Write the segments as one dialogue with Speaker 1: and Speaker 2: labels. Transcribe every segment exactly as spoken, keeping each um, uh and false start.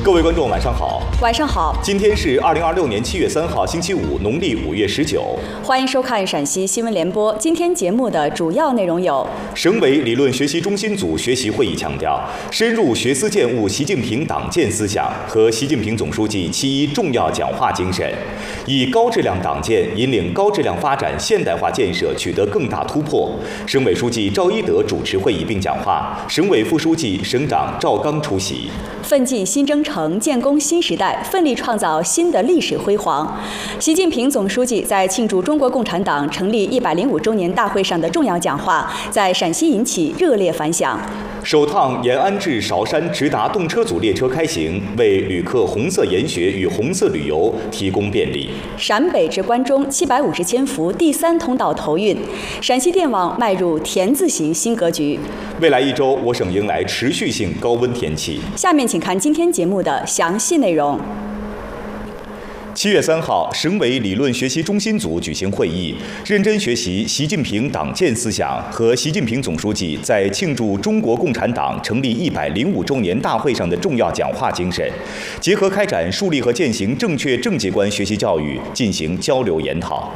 Speaker 1: 各位观众，晚上好。
Speaker 2: 晚上好。
Speaker 1: 今天是二零二六年七月三号，星期五，农历五月十九。
Speaker 2: 欢迎收看陕西新闻联播。今天节目的主要内容有：
Speaker 1: 省委理论学习中心组学习会议强调，深入学思践悟习近平党建思想和习近平总书记七一重要讲话精神，以高质量党建引领高质量发展现代化建设取得更大突破。省委书记赵一德主持会议并讲话，省委副书记、省长赵刚出席。
Speaker 2: 奋进新征程，建功新时代，奋力创造新的历史辉煌。习近平总书记在庆祝中国共产党成立一百零五周年大会上的重要讲话，在陕西引起热烈反响。
Speaker 1: 首趟延安至韶山直达动车组列车开行，为旅客红色研学与红色旅游提供便利。
Speaker 2: 陕北至关中七百五十千伏第三通道投运，陕西电网迈入田字形新格局。
Speaker 1: 未来一周，我省迎来持续性高温天气。
Speaker 2: 下面请看今天节目的详细内容。
Speaker 1: 七月三号，省委理论学习中心组举行会议，认真学习习近平党建思想和习近平总书记在庆祝中国共产党成立一百零五周年大会上的重要讲话精神，结合开展树立和践行正确政绩观学习教育进行交流研讨。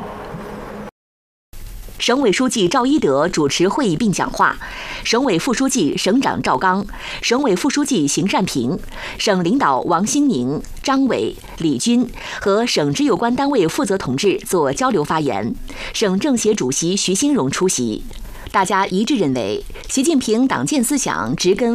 Speaker 3: 省委书记赵一德主持会议并讲话，省委副书记、省长赵刚，省委副书记邢善平，省领导王兴宁、张伟、李军和省直有关单位负责同志做交流发言，省政协主席徐兴荣出席。大家一致认为，习近平党建思想植根